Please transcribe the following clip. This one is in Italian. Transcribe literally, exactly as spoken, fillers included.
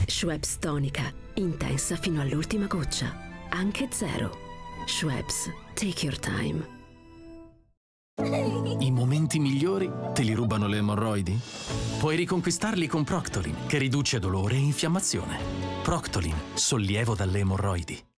Schweppes tonica, intensa fino all'ultima goccia, anche zero. Schweppes, take your time. I momenti migliori te li rubano le emorroidi? Puoi riconquistarli con Proctolin, che riduce dolore e infiammazione. Proctolin, sollievo dalle emorroidi.